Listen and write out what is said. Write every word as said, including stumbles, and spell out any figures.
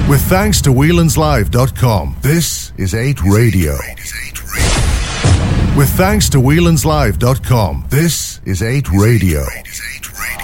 With thanks to whelan's live dot com, this is eight Radio. With thanks to whelan's live dot com, this is eight Radio.